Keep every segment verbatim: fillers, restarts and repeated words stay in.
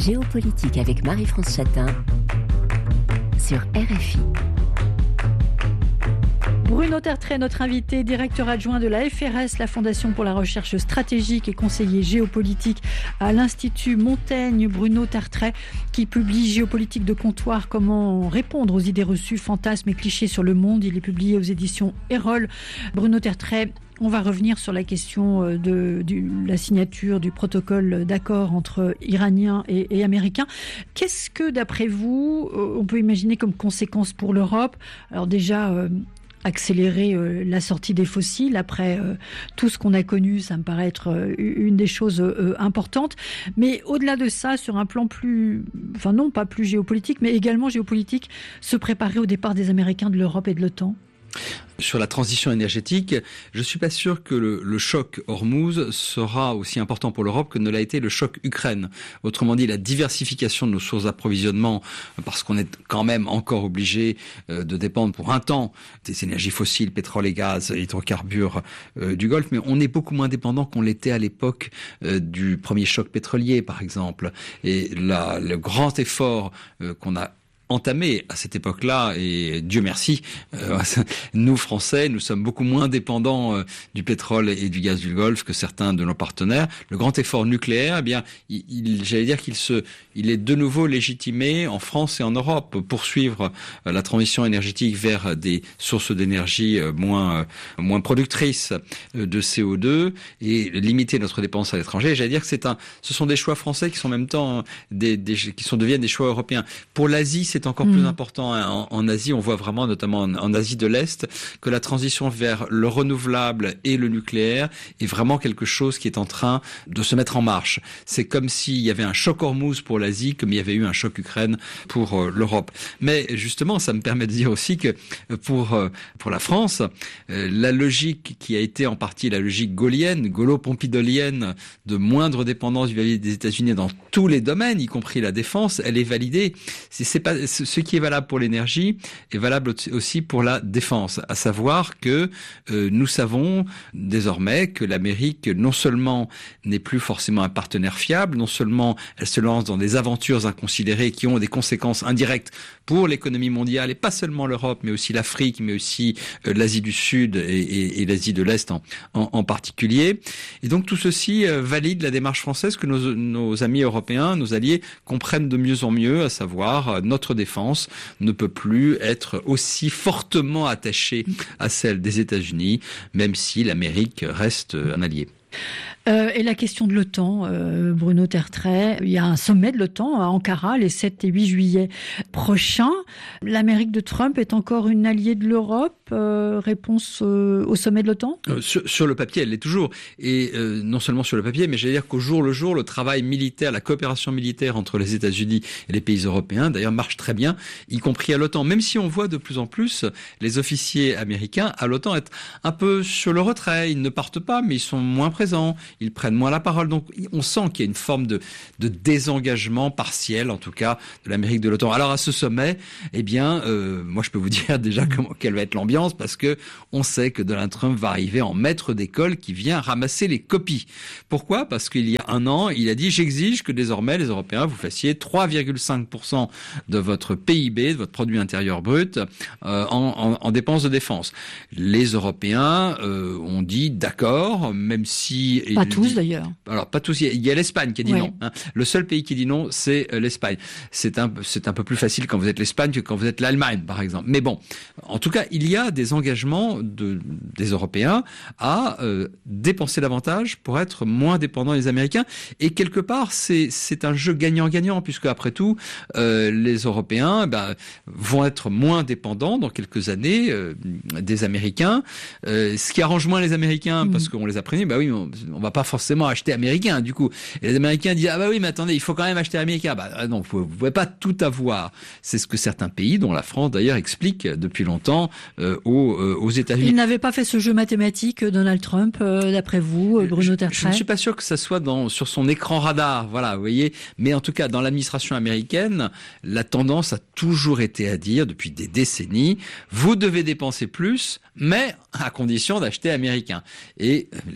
Géopolitique avec Marie-France Chatin sur R F I. Bruno Tertrais, notre invité, directeur adjoint de la F R S, la Fondation pour la recherche stratégique, et conseiller géopolitique à l'Institut Montaigne. Bruno Tertrais, qui publie Géopolitique de comptoir, comment répondre aux idées reçues, fantasmes et clichés sur le monde. Il est publié aux éditions Erol. Bruno Tertrais, on va revenir sur la question de, de la signature du protocole d'accord entre Iraniens et, et Américains. Qu'est-ce que, d'après vous, on peut imaginer comme conséquence pour l'Europe ? Alors déjà, euh, accélérer euh, la sortie des fossiles après euh, tout ce qu'on a connu, ça me paraît être euh, une des choses euh, importantes. Mais au-delà de ça, sur un plan plus, enfin non, pas plus géopolitique, mais également géopolitique, se préparer au départ des Américains de l'Europe et de l'OTAN. Sur la transition énergétique, je suis pas sûr que le, le choc Hormuz sera aussi important pour l'Europe que ne l'a été le choc Ukraine. Autrement dit, la diversification de nos sources d'approvisionnement, parce qu'on est quand même encore obligé de dépendre pour un temps des énergies fossiles, pétrole et gaz, hydrocarbures euh, du Golfe, mais on est beaucoup moins dépendant qu'on l'était à l'époque euh, du premier choc pétrolier, par exemple. Et là, le grand effort euh, qu'on a entamé à cette époque-là, et Dieu merci, euh, nous Français, nous sommes beaucoup moins dépendants euh, du pétrole et du gaz du Golfe que certains de nos partenaires. Le grand effort nucléaire, eh bien, il, il, j'allais dire qu'il se, il est de nouveau légitimé en France et en Europe. Poursuivre euh, la transition énergétique vers des sources d'énergie euh, moins, euh, moins productrices euh, de C O deux et limiter notre dépense à l'étranger. J'allais dire que c'est un, ce sont des choix français qui sont en même temps des, des qui sont deviennent des choix européens. Pour l'Asie, c'est encore mmh. plus important. En, en Asie, on voit vraiment, notamment en, en Asie de l'Est, que la transition vers le renouvelable et le nucléaire est vraiment quelque chose qui est en train de se mettre en marche. C'est comme s'il y avait un choc Hormuz pour l'Asie, comme il y avait eu un choc Ukraine pour euh, l'Europe. Mais justement, ça me permet de dire aussi que pour euh, pour la France, euh, la logique qui a été en partie la logique gaullienne, gaulo-pompidolienne, de moindre dépendance vis-à-vis des États-Unis dans tous les domaines, y compris la défense, elle est validée. C'est, c'est pas ce qui est valable pour l'énergie est valable aussi pour la défense, à savoir que euh, nous savons désormais que l'Amérique non seulement n'est plus forcément un partenaire fiable, non seulement elle se lance dans des aventures inconsidérées qui ont des conséquences indirectes pour l'économie mondiale, et pas seulement l'Europe, mais aussi l'Afrique, mais aussi euh, l'Asie du Sud et, et, et l'Asie de l'Est en, en, en particulier. Et donc tout ceci euh, valide la démarche française que nos, nos amis européens, nos alliés comprennent de mieux en mieux, à savoir euh, notre défense ne peut plus être aussi fortement attachée à celle des États-Unis, même si l'Amérique reste un allié. Euh, et la question de l'OTAN, euh, Bruno Tertrais, il y a un sommet de l'OTAN à Ankara les sept et huit juillet prochains. L'Amérique de Trump est encore une alliée de l'Europe. Euh, réponse euh, au sommet de l'OTAN ? euh, sur, sur le papier, elle l'est toujours. Et euh, non seulement sur le papier, mais j'allais dire qu'au jour le jour, le travail militaire, la coopération militaire entre les États-Unis et les pays européens, d'ailleurs, marche très bien, y compris à l'OTAN. Même si on voit de plus en plus les officiers américains à l'OTAN être un peu sur le retrait. Ils ne partent pas, mais ils sont moins présents. Ils prennent moins la parole. Donc, on sent qu'il y a une forme de, de désengagement partiel, en tout cas, de l'Amérique de l'OTAN. Alors, à ce sommet, eh bien, euh, moi, je peux vous dire déjà comment, quelle va être l'ambiance, parce que on sait que Donald Trump va arriver en maître d'école qui vient ramasser les copies. Pourquoi ? Parce qu'il y a un an, il a dit « J'exige que désormais, les Européens, vous fassiez trois virgule cinq pour cent de votre P I B, de votre produit intérieur brut, euh, en, en, en dépenses de défense. » Les Européens euh, ont dit « D'accord, même si... » Pas tous dit, d'ailleurs. Alors pas tous. Il y a l'Espagne qui a dit ouais. non. Hein. Le seul pays qui dit non, c'est euh, l'Espagne. C'est un c'est un peu plus facile quand vous êtes l'Espagne que quand vous êtes l'Allemagne, par exemple. Mais bon, en tout cas, il y a des engagements de des Européens à euh, dépenser davantage pour être moins dépendants des Américains. Et quelque part, c'est c'est un jeu gagnant-gagnant, puisque après tout, euh, les Européens ben, vont être moins dépendants dans quelques années euh, des Américains. Euh, ce qui arrange moins les Américains, mmh. parce qu'on les a prévenus. Bah oui, on, on va pas forcément acheter américain, du coup. Et les Américains disent, ah bah oui, mais attendez, il faut quand même acheter américain. Bah non, vous ne pouvez pas tout avoir. C'est ce que certains pays, dont la France d'ailleurs, expliquent depuis longtemps euh, aux, euh, aux États-Unis. Il n'avait pas fait ce jeu mathématique, Donald Trump, euh, d'après vous, Bruno Tertrais ? Je, je ne suis pas sûr que ça soit dans, sur son écran radar, voilà, vous voyez. Mais en tout cas, dans l'administration américaine, la tendance a toujours été à dire, depuis des décennies, vous devez dépenser plus, mais à condition d'acheter américain. Et les alliés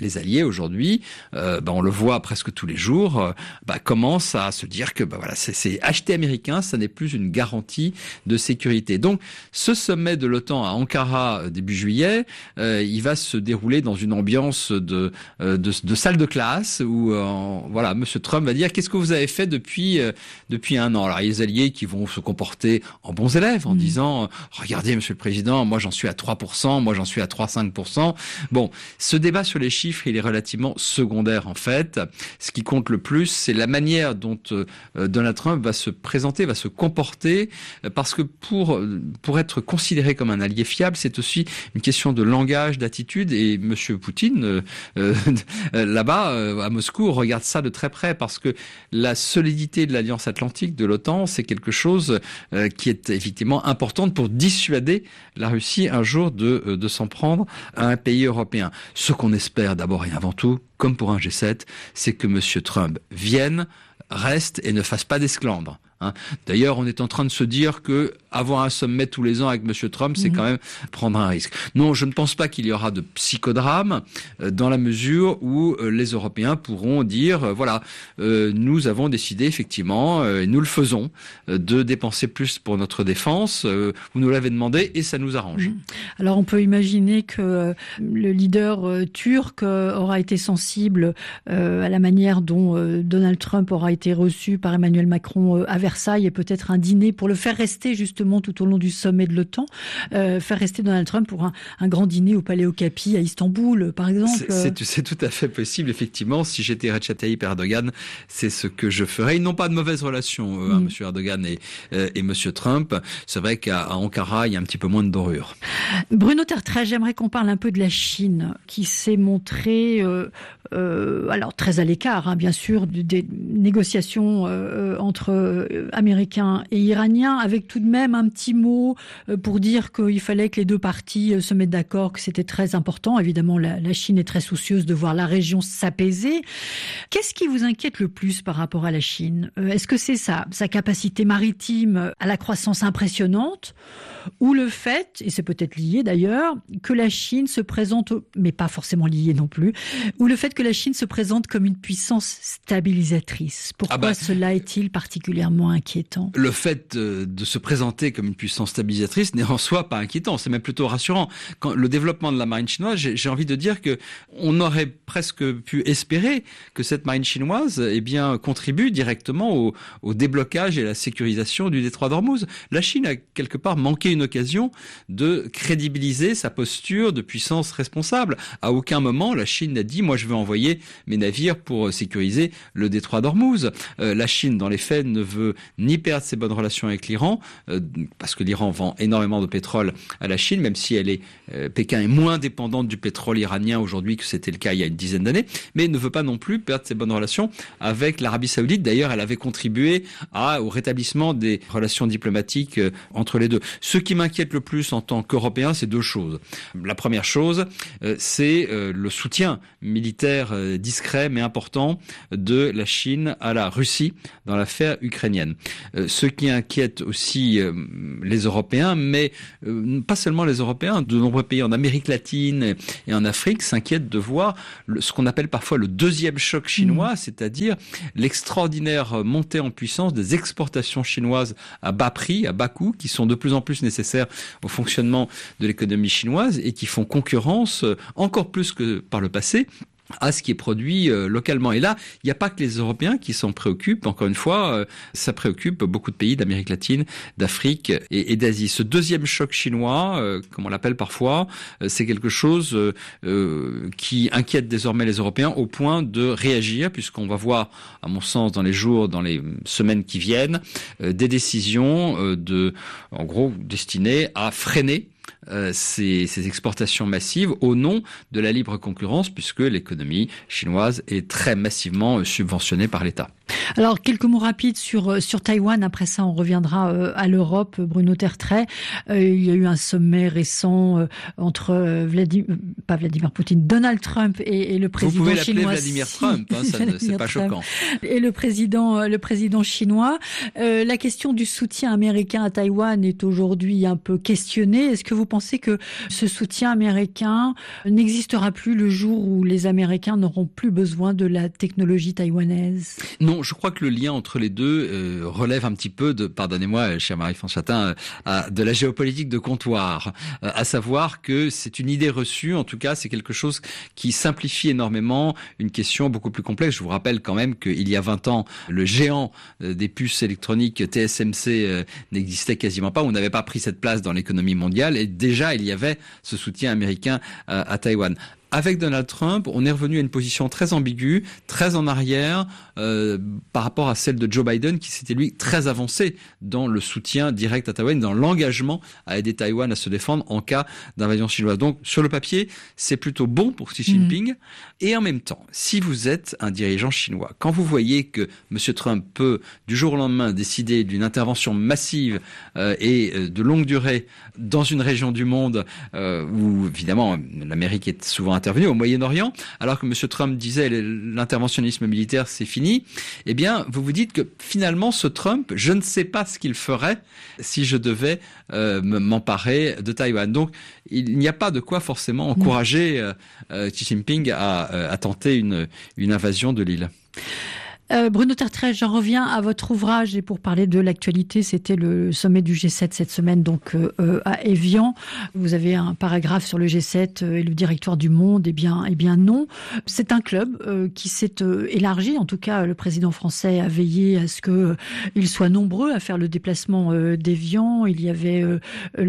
aujourd'hui, euh, bah, on le voit presque tous les jours, euh, bah, commencent à se dire que bah, voilà, c'est, c'est acheter américain, ça n'est plus une garantie de sécurité. Donc, ce sommet de l'OTAN à Ankara début juillet, euh, il va se dérouler dans une ambiance de, euh, de, de salle de classe où euh, voilà, Monsieur Trump va dire qu'est-ce que vous avez fait depuis euh, depuis un an. Alors, il y a les alliés qui vont se comporter en bons élèves en mmh. disant regardez, Monsieur le Président, moi j'en suis à trois pour cent, moi j'en suis à trois virgule cinq pour cent. Bon, ce débat sur les chiffres, il est relativement secondaire en fait. Ce qui compte le plus, c'est la manière dont euh, Donald Trump va se présenter, va se comporter, euh, parce que pour pour être considéré comme un allié fiable, c'est aussi une question de langage, d'attitude. Et Monsieur Poutine, euh, euh, là-bas euh, à Moscou, regarde ça de très près, parce que la solidité de l'Alliance Atlantique, de l'OTAN, c'est quelque chose euh, qui est effectivement importante pour dissuader la Russie un jour de, de s'en prendre à un pays européen. Ce qu'on espère d'abord et avant tout, comme pour un G sept, c'est que M. Trump vienne, reste et ne fasse pas d'esclandre. Hein. D'ailleurs, on est en train de se dire que avoir un sommet tous les ans avec M. Trump, c'est mmh. quand même prendre un risque. Non, je ne pense pas qu'il y aura de psychodrame euh, dans la mesure où euh, les Européens pourront dire, euh, voilà, euh, nous avons décidé effectivement, euh, et nous le faisons, euh, de dépenser plus pour notre défense. Euh, vous nous l'avez demandé et ça nous arrange. Mmh. Alors, on peut imaginer que euh, le leader euh, turc euh, aura été sensible euh, à la manière dont euh, Donald Trump aura été reçu par Emmanuel Macron euh, à Versailles, et peut-être un dîner pour le faire rester justement tout au long du sommet de l'OTAN, euh, faire rester Donald Trump pour un, un grand dîner au Palais Okapi à Istanbul, par exemple. C'est, c'est, c'est tout à fait possible, effectivement. Si j'étais Recep Tayyip Erdogan, c'est ce que je ferais. Ils n'ont pas de mauvaises relations, euh, mm. hein, M. Erdogan et, euh, et M. Trump. C'est vrai qu'à Ankara, il y a un petit peu moins de dorure. Bruno Tertrais, j'aimerais qu'on parle un peu de la Chine, qui s'est montrée euh, euh, alors très à l'écart, hein, bien sûr, des négociations euh, entre euh, Américains et Iraniens, avec tout de même un petit mot euh, pour dire qu'il fallait que les deux parties euh, se mettent d'accord, que c'était très important. Évidemment, la, la Chine est très soucieuse de voir la région s'apaiser. Qu'est-ce qui vous inquiète le plus par rapport à la Chine ? euh, Est-ce que c'est sa, sa capacité maritime à la croissance impressionnante, ou le fait, et c'est peut-être lié d'ailleurs, que la Chine se présente, mais pas forcément lié non plus, ou le fait que la Chine se présente comme une puissance stabilisatrice. Pourquoi ah bah, cela est-il particulièrement inquiétant ? Le fait de se présenter comme une puissance stabilisatrice n'est en soi pas inquiétant, c'est même plutôt rassurant. Quand le développement de la marine chinoise, j'ai, j'ai envie de dire que on aurait presque pu espérer que cette marine chinoise, eh bien, contribue directement au, au déblocage et à la sécurisation du détroit d'Ormuz. La Chine a quelque part manqué une occasion de crédibiliser sa posture de puissance responsable. À aucun moment, la Chine n'a dit « moi, je veux envoyer mes navires pour sécuriser le détroit d'Ormuz ». Euh, la Chine, dans les faits, ne veut ni perdre ses bonnes relations avec l'Iran, euh, parce que l'Iran vend énormément de pétrole à la Chine, même si elle est, euh, Pékin est moins dépendante du pétrole iranien aujourd'hui que c'était le cas il y a une dizaine d'années, mais ne veut pas non plus perdre ses bonnes relations avec l'Arabie Saoudite. D'ailleurs, elle avait contribué à, au rétablissement des relations diplomatiques euh, entre les deux. Ce qui m'inquiète le plus en tant qu'Européen, c'est deux choses. La première chose, euh, c'est euh, le soutien militaire euh, discret mais important de la Chine à la Russie dans l'affaire ukrainienne. Euh, ce qui inquiète aussi euh, les Européens, mais euh, pas seulement les Européens, de nombreux pays en Amérique latine et en Afrique s'inquiètent de voir le, ce qu'on appelle parfois le deuxième choc chinois, mmh. c'est-à-dire l'extraordinaire montée en puissance des exportations chinoises à bas prix, à bas coût, qui sont de plus en plus nécessaires au fonctionnement de l'économie chinoise et qui font concurrence encore plus que par le passé à ce qui est produit euh, localement. Et là, il n'y a pas que les Européens qui s'en préoccupent. Encore une fois, euh, ça préoccupe beaucoup de pays d'Amérique latine, d'Afrique et, et d'Asie. Ce deuxième choc chinois, euh, comme on l'appelle parfois, euh, c'est quelque chose euh, euh, qui inquiète désormais les Européens au point de réagir, puisqu'on va voir, à mon sens, dans les jours, dans les semaines qui viennent, euh, des décisions euh, de, en gros, destinées à freiner Euh, ces, ces exportations massives au nom de la libre concurrence, puisque l'économie chinoise est très massivement subventionnée par l'État. Alors, quelques mots rapides sur, sur Taïwan. Après ça, on reviendra euh, à l'Europe. Bruno Tertrais, euh, il y a eu un sommet récent euh, entre euh, Vladimir, pas Vladimir Poutine, Donald Trump et, et le président chinois. Vous pouvez l'appeler Vladimir Trump, hein, ça, Vladimir c'est pas Trump. Choquant. Et le président, le président chinois. Euh, la question du soutien américain à Taïwan est aujourd'hui un peu questionnée. Est-ce que vous pensez que ce soutien américain n'existera plus le jour où les Américains n'auront plus besoin de la technologie taïwanaise? Non, je crois que le lien entre les deux euh, relève un petit peu de, pardonnez-moi, chère Marie-France Chatin, euh, de la géopolitique de comptoir, euh, à savoir que c'est une idée reçue, en tout cas c'est quelque chose qui simplifie énormément une question beaucoup plus complexe. Je vous rappelle quand même qu'il y a vingt ans, le géant euh, des puces électroniques T S M C euh, n'existait quasiment pas, on n'avait pas pris cette place dans l'économie mondiale et déjà il y avait ce soutien américain euh, à Taïwan. Avec Donald Trump, on est revenu à une position très ambiguë, très en arrière euh, par rapport à celle de Joe Biden qui s'était lui très avancé dans le soutien direct à Taïwan, dans l'engagement à aider Taïwan à se défendre en cas d'invasion chinoise. Donc sur le papier, c'est plutôt bon pour Xi Jinping. Mmh. Et en même temps, si vous êtes un dirigeant chinois, quand vous voyez que M. Trump peut du jour au lendemain décider d'une intervention massive euh, et euh, de longue durée dans une région du monde euh, où évidemment l'Amérique est souvent intervenu au Moyen-Orient, alors que M. Trump disait l'interventionnisme militaire c'est fini, eh bien vous vous dites que finalement ce Trump, je ne sais pas ce qu'il ferait si je devais euh, m'emparer de Taïwan. Donc il n'y a pas de quoi forcément encourager euh, euh, Xi Jinping à, euh, à tenter une, une invasion de l'île. Euh, Bruno Tertrais, j'en reviens à votre ouvrage et pour parler de l'actualité, c'était le sommet du G sept cette semaine donc euh, à Évian. Vous avez un paragraphe sur le G sept et le directoire du monde. Eh bien, eh bien non. C'est un club euh, qui s'est euh, élargi. En tout cas, le président français a veillé à ce que euh, ils soient nombreux à faire le déplacement euh, d'Évian. Il y avait euh,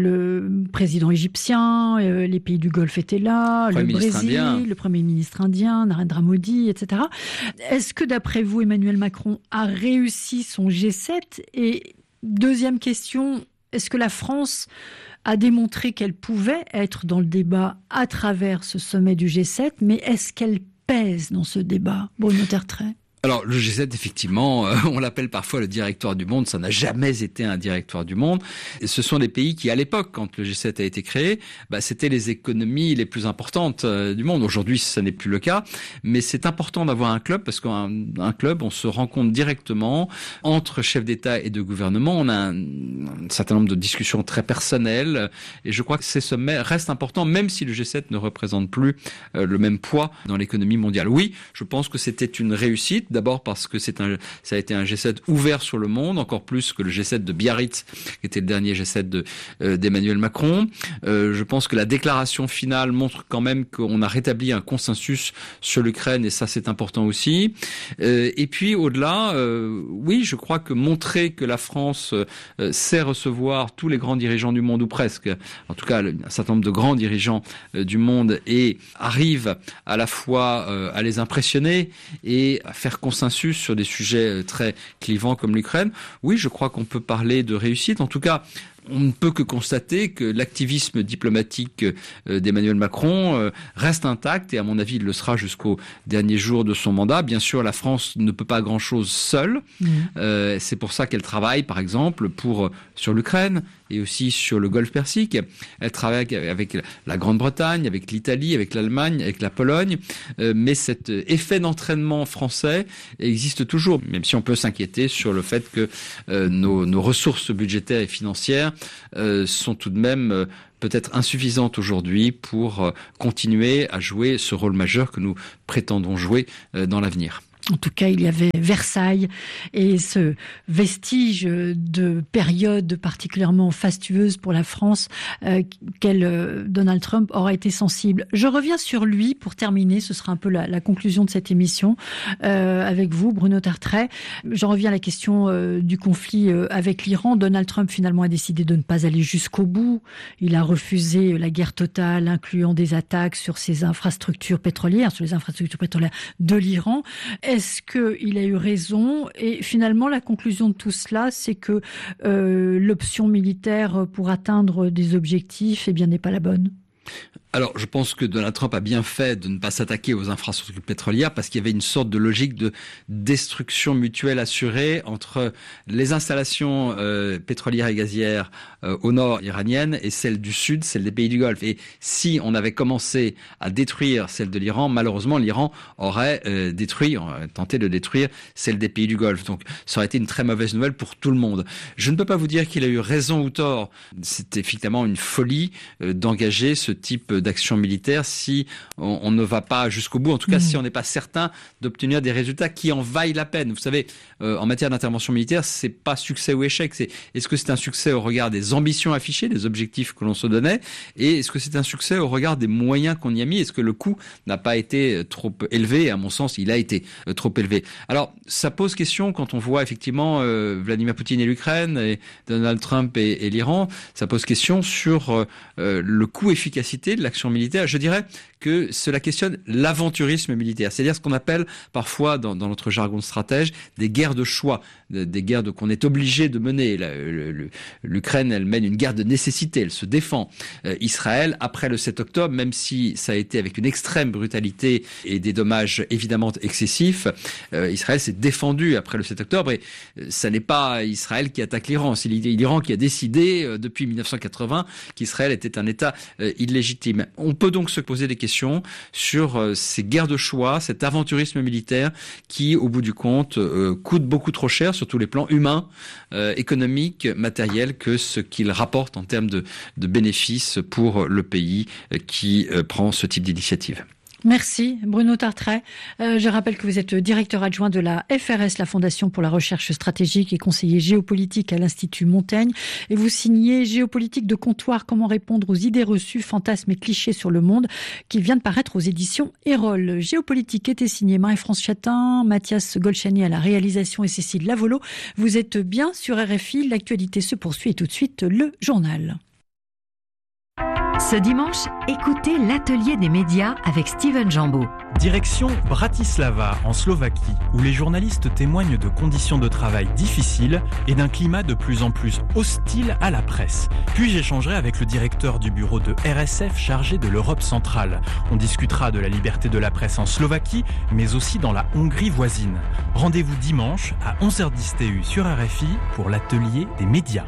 le président égyptien, euh, les pays du Golfe étaient là, le, le Brésil, indien. le premier ministre indien, Narendra Modi, et cetera. Est-ce que d'après vous, Emmanuel Macron a réussi son G sept? Et deuxième question, est-ce que la France a démontré qu'elle pouvait être dans le débat à travers ce sommet du G sept, mais est-ce qu'elle pèse dans ce débat, Bruno Tertrais? Alors, le G sept, effectivement, euh, on l'appelle parfois le directoire du monde. Ça n'a jamais été un directoire du monde. Et ce sont des pays qui, à l'époque, quand le G sept a été créé, bah, c'était les économies les plus importantes euh, du monde. Aujourd'hui, ça n'est plus le cas. Mais c'est important d'avoir un club parce qu'un un club, on se rencontre directement entre chefs d'État et de gouvernement. On a un, un certain nombre de discussions très personnelles. Et je crois que ces sommets restent importants, même si le G sept ne représente plus euh, le même poids dans l'économie mondiale. Oui, je pense que c'était une réussite. D'abord parce que c'est un, ça a été un G sept ouvert sur le monde, encore plus que le G sept de Biarritz, qui était le dernier G sept de, euh, d'Emmanuel Macron. Euh, je pense que la déclaration finale montre quand même qu'on a rétabli un consensus sur l'Ukraine, et ça c'est important aussi. Euh, et puis au-delà, euh, oui, je crois que montrer que la France euh, sait recevoir tous les grands dirigeants du monde, ou presque, en tout cas un certain nombre de grands dirigeants euh, du monde, et arrive à la fois euh, à les impressionner et à faire consensus sur des sujets très clivants comme l'Ukraine, oui, je crois qu'on peut parler de réussite. En tout cas, on ne peut que constater que l'activisme diplomatique d'Emmanuel Macron reste intact et à mon avis il le sera jusqu'au dernier jour de son mandat. Bien sûr, la France ne peut pas grand-chose seule. Mmh. Euh, c'est pour ça qu'elle travaille par exemple pour, sur l'Ukraine et aussi sur le Golfe Persique. Elle travaille avec la Grande-Bretagne, avec l'Italie, avec l'Allemagne, avec la Pologne. Euh, mais cet effet d'entraînement français existe toujours, même si on peut s'inquiéter sur le fait que euh, nos, nos ressources budgétaires et financières Euh, sont tout de même euh, peut-être insuffisantes aujourd'hui pour euh, continuer à jouer ce rôle majeur que nous prétendons jouer euh, dans l'avenir. En tout cas, il y avait Versailles et ce vestige de période particulièrement fastueuse pour la France, euh, qu'elle, euh, Donald Trump aura été sensible. Je reviens sur lui pour terminer, ce sera un peu la, la conclusion de cette émission euh, avec vous, Bruno Tertrais. J'en reviens à la question euh, du conflit euh, avec l'Iran. Donald Trump finalement a décidé de ne pas aller jusqu'au bout. Il a refusé la guerre totale, incluant des attaques sur ses infrastructures pétrolières, sur les infrastructures pétrolières de l'Iran. Est-ce qu'il a eu raison? Et finalement, la conclusion de tout cela, c'est que euh, l'option militaire pour atteindre des objectifs, eh bien, n'est pas la bonne. Alors, je pense que Donald Trump a bien fait de ne pas s'attaquer aux infrastructures pétrolières parce qu'il y avait une sorte de logique de destruction mutuelle assurée entre les installations euh, pétrolières et gazières euh, au nord iraniennes et celles du sud, celles des pays du Golfe. Et si on avait commencé à détruire celle de l'Iran, malheureusement, l'Iran aurait euh, détruit, aurait tenté de détruire celle des pays du Golfe. Donc, ça aurait été une très mauvaise nouvelle pour tout le monde. Je ne peux pas vous dire qu'il a eu raison ou tort. C'est effectivement une folie euh, d'engager ce type d'action militaire si on, on ne va pas jusqu'au bout, en tout cas mmh. si on n'est pas certain d'obtenir des résultats qui en vaillent la peine. Vous savez, euh, en matière d'intervention militaire, c'est pas succès ou échec, c'est est-ce que c'est un succès au regard des ambitions affichées, des objectifs que l'on se donnait, et est-ce que c'est un succès au regard des moyens qu'on y a mis, est-ce que le coût n'a pas été trop élevé, et à mon sens, il a été euh, trop élevé. Alors, ça pose question quand on voit effectivement euh, Vladimir Poutine et l'Ukraine, et Donald Trump et, et l'Iran, ça pose question sur euh, le coût-efficacité de l'action militaire. Je dirais que cela questionne l'aventurisme militaire, c'est-à-dire ce qu'on appelle parfois dans, dans notre jargon de stratège des guerres de choix, des guerres de, qu'on est obligé de mener. La, le, le, L'Ukraine, elle mène une guerre de nécessité, elle se défend. Euh, Israël, après le sept octobre, même si ça a été avec une extrême brutalité et des dommages évidemment excessifs, euh, Israël s'est défendu après le sept octobre et euh, ça n'est pas Israël qui attaque l'Iran, c'est l'Iran qui a décidé euh, depuis dix-neuf cent quatre-vingts qu'Israël était un État euh, illégitime. On peut donc se poser des questions sur euh, ces guerres de choix, cet aventurisme militaire qui, au bout du compte, euh, coûte beaucoup trop cher sur tous les plans humains, euh, économiques, matériels, que ce qu'il rapporte en termes de, de bénéfices pour le pays euh, qui euh, prend ce type d'initiative. Merci Bruno Tartret. Euh, je rappelle que vous êtes directeur adjoint de la F R S, la Fondation pour la recherche stratégique, et conseiller géopolitique à l'Institut Montaigne. Et vous signez Géopolitique de comptoir, comment répondre aux idées reçues, fantasmes et clichés sur le monde, qui vient de paraître aux éditions Erol. Géopolitique était signé Marie-France Chatin, Mathias Golchani à la réalisation et Cécile Lavolo. Vous êtes bien sur R F I, l'actualité se poursuit et tout de suite le journal. Ce dimanche, écoutez l'atelier des médias avec Steven Jambeau. Direction Bratislava, en Slovaquie, où les journalistes témoignent de conditions de travail difficiles et d'un climat de plus en plus hostile à la presse. Puis j'échangerai avec le directeur du bureau de R S F chargé de l'Europe centrale. On discutera de la liberté de la presse en Slovaquie, mais aussi dans la Hongrie voisine. Rendez-vous dimanche à onze heures dix T U sur R F I pour l'atelier des médias.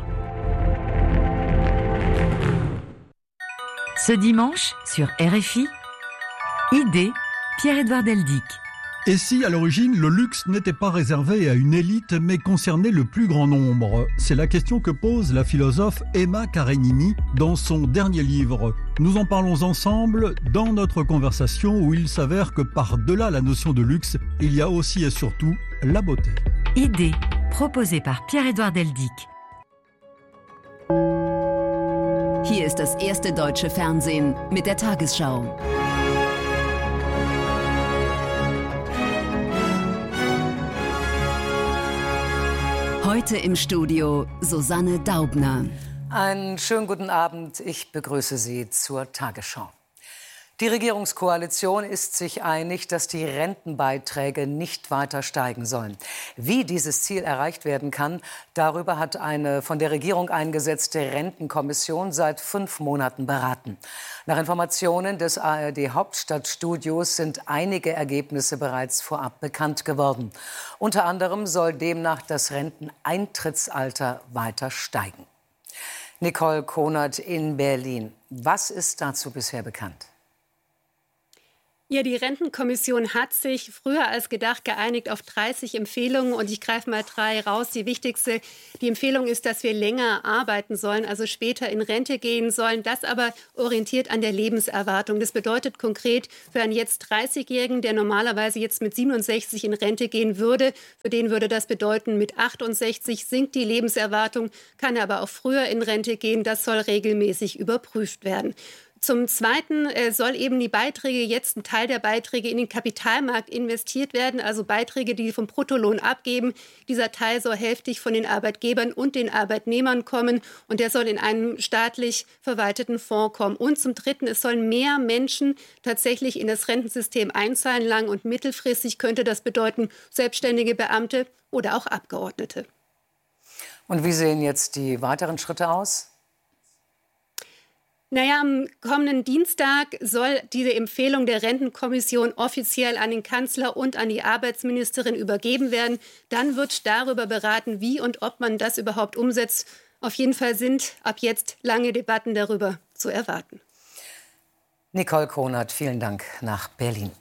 Ce dimanche, sur R F I, Idée, Pierre-Édouard Deldic. Et si, à l'origine, le luxe n'était pas réservé à une élite, mais concernait le plus grand nombre? C'est la question que pose la philosophe Emma Karenini dans son dernier livre. Nous en parlons ensemble dans notre conversation où il s'avère que par-delà la notion de luxe, il y a aussi et surtout la beauté. Idée, proposée par Pierre-Édouard Deldic. Hier ist das erste deutsche Fernsehen mit der Tagesschau. Heute im Studio Susanne Daubner. Einen schönen guten Abend. Ich begrüße Sie zur Tagesschau. Die Regierungskoalition ist sich einig, dass die Rentenbeiträge nicht weiter steigen sollen. Wie dieses Ziel erreicht werden kann, darüber hat eine von der Regierung eingesetzte Rentenkommission seit fünf Monaten beraten. Nach Informationen des A R D-Hauptstadtstudios sind einige Ergebnisse bereits vorab bekannt geworden. Unter anderem soll demnach das Renteneintrittsalter weiter steigen. Nicole Konert in Berlin. Was ist dazu bisher bekannt? Ja, die Rentenkommission hat sich früher als gedacht geeinigt auf dreißig Empfehlungen und ich greife mal drei raus. Die wichtigste, die Empfehlung ist, dass wir länger arbeiten sollen, also später in Rente gehen sollen. Das aber orientiert an der Lebenserwartung. Das bedeutet konkret für einen jetzt dreißigjährigen, der normalerweise jetzt mit siebenundsechzig in Rente gehen würde, für den würde das bedeuten, mit achtundsechzig sinkt die Lebenserwartung, kann er aber auch früher in Rente gehen. Das soll regelmäßig überprüft werden. Zum Zweiten äh, soll eben die Beiträge, jetzt ein Teil der Beiträge in den Kapitalmarkt investiert werden, also Beiträge, die vom Bruttolohn abgeben. Dieser Teil soll hälftig von den Arbeitgebern und den Arbeitnehmern kommen und der soll in einen staatlich verwalteten Fonds kommen. Und zum Dritten, es sollen mehr Menschen tatsächlich in das Rentensystem einzahlen. Lang- und mittelfristig könnte das bedeuten selbstständige Beamte oder auch Abgeordnete. Und wie sehen jetzt die weiteren Schritte aus? Naja, am kommenden Dienstag soll diese Empfehlung der Rentenkommission offiziell an den Kanzler und an die Arbeitsministerin übergeben werden. Dann wird darüber beraten, wie und ob man das überhaupt umsetzt. Auf jeden Fall sind ab jetzt lange Debatten darüber zu erwarten. Nicole Kronert, vielen Dank nach Berlin.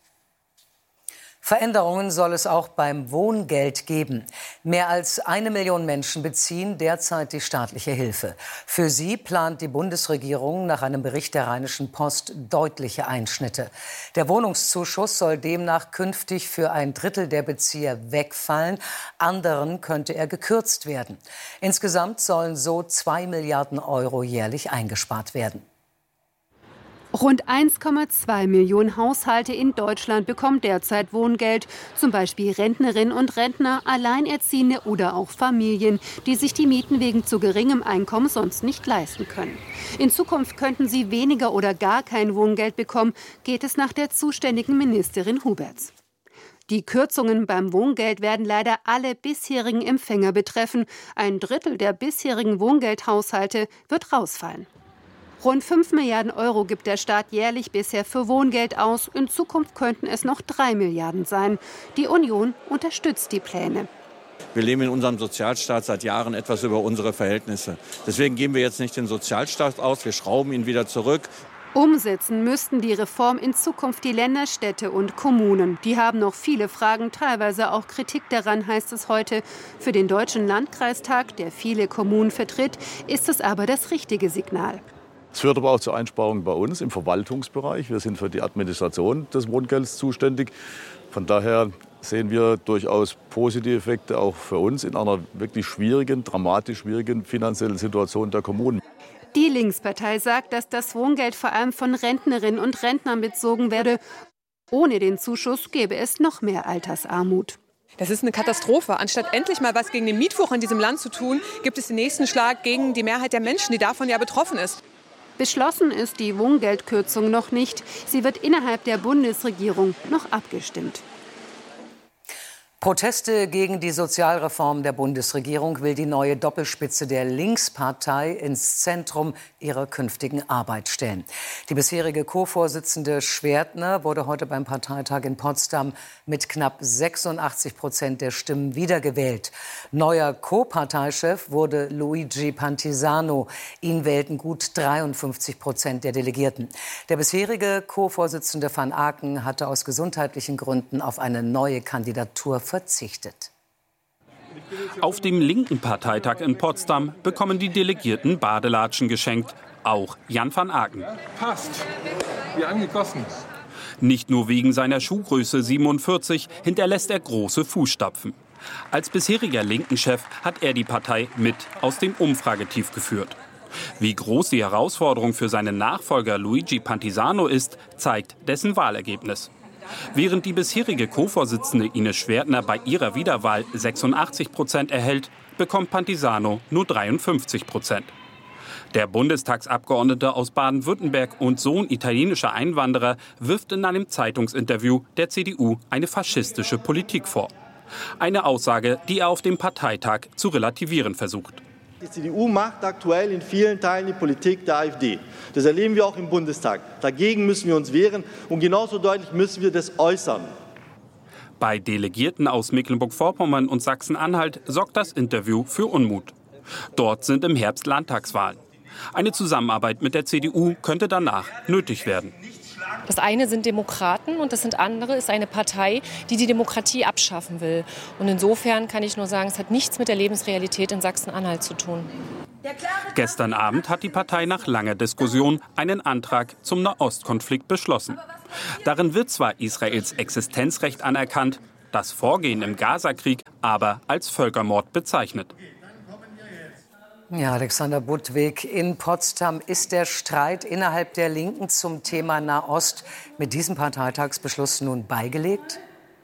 Veränderungen soll es auch beim Wohngeld geben. Mehr als eine Million Menschen beziehen derzeit die staatliche Hilfe. Für sie plant die Bundesregierung nach einem Bericht der Rheinischen Post deutliche Einschnitte. Der Wohnungszuschuss soll demnach künftig für ein Drittel der Bezieher wegfallen. Anderen könnte er gekürzt werden. Insgesamt sollen so zwei Milliarden Euro jährlich eingespart werden. Rund eins Komma zwei Millionen Haushalte in Deutschland bekommen derzeit Wohngeld. Zum Beispiel Rentnerinnen und Rentner, Alleinerziehende oder auch Familien, die sich die Mieten wegen zu geringem Einkommen sonst nicht leisten können. In Zukunft könnten sie weniger oder gar kein Wohngeld bekommen, geht es nach der zuständigen Ministerin Huberts. Die Kürzungen beim Wohngeld werden leider alle bisherigen Empfänger betreffen. Ein Drittel der bisherigen Wohngeldhaushalte wird rausfallen. Rund fünf Milliarden Euro gibt der Staat jährlich bisher für Wohngeld aus. In Zukunft könnten es noch drei Milliarden sein. Die Union unterstützt die Pläne. Wir leben in unserem Sozialstaat seit Jahren etwas über unsere Verhältnisse. Deswegen geben wir jetzt nicht den Sozialstaat aus, wir schrauben ihn wieder zurück. Umsetzen müssten die Reform in Zukunft die Länder, Städte und Kommunen. Die haben noch viele Fragen, teilweise auch Kritik daran, heißt es heute. Für den Deutschen Landkreistag, der viele Kommunen vertritt, ist es aber das richtige Signal. Es führt aber auch zu Einsparungen bei uns im Verwaltungsbereich. Wir sind für die Administration des Wohngelds zuständig. Von daher sehen wir durchaus positive Effekte auch für uns in einer wirklich schwierigen, dramatisch schwierigen finanziellen Situation der Kommunen. Die Linkspartei sagt, dass das Wohngeld vor allem von Rentnerinnen und Rentnern bezogen werde. Ohne den Zuschuss gäbe es noch mehr Altersarmut. Das ist eine Katastrophe. Anstatt endlich mal was gegen den Mietwucher in diesem Land zu tun, gibt es den nächsten Schlag gegen die Mehrheit der Menschen, die davon ja betroffen ist. Beschlossen ist die Wohngeldkürzung noch nicht. Sie wird innerhalb der Bundesregierung noch abgestimmt. Proteste gegen die Sozialreform der Bundesregierung will die neue Doppelspitze der Linkspartei ins Zentrum ihrer künftigen Arbeit stellen. Die bisherige Co-Vorsitzende Schwertner wurde heute beim Parteitag in Potsdam mit knapp sechsundachtzig Prozent der Stimmen wiedergewählt. Neuer Co-Parteichef wurde Luigi Pantisano. Ihn wählten gut dreiundfünfzig Prozent der Delegierten. Der bisherige Co-Vorsitzende van Aken hatte aus gesundheitlichen Gründen auf eine neue Kandidatur verzichtet. Auf dem linken Parteitag in Potsdam bekommen die Delegierten Badelatschen geschenkt. Auch Jan van Aken. Passt. Wie angegossen. Nicht nur wegen seiner Schuhgröße siebenundvierzig hinterlässt er große Fußstapfen. Als bisheriger Linken-Chef hat er die Partei mit aus dem Umfragetief geführt. Wie groß die Herausforderung für seinen Nachfolger Luigi Pantisano ist, zeigt dessen Wahlergebnis. Während die bisherige Co-Vorsitzende Ines Schwertner bei ihrer Wiederwahl sechsundachtzig Prozent erhält, bekommt Pantisano nur dreiundfünfzig Prozent. Der Bundestagsabgeordnete aus Baden-Württemberg und Sohn italienischer Einwanderer wirft in einem Zeitungsinterview der C D U eine faschistische Politik vor. Eine Aussage, die er auf dem Parteitag zu relativieren versucht. Die C D U macht aktuell in vielen Teilen die Politik der AfD. Das erleben wir auch im Bundestag. Dagegen müssen wir uns wehren und genauso deutlich müssen wir das äußern. Bei Delegierten aus Mecklenburg-Vorpommern und Sachsen-Anhalt sorgt das Interview für Unmut. Dort sind im Herbst Landtagswahlen. Eine Zusammenarbeit mit der C D U könnte danach nötig werden. Das eine sind Demokraten und das sind andere ist eine Partei, die die Demokratie abschaffen will. Und insofern kann ich nur sagen, es hat nichts mit der Lebensrealität in Sachsen-Anhalt zu tun. Gestern Abend hat die Partei nach langer Diskussion einen Antrag zum Nahostkonflikt beschlossen. Darin wird zwar Israels Existenzrecht anerkannt, das Vorgehen im Gazakrieg aber als Völkermord bezeichnet. Ja, Alexander Budwig, in Potsdam ist der Streit innerhalb der Linken zum Thema Nahost mit diesem Parteitagsbeschluss nun beigelegt?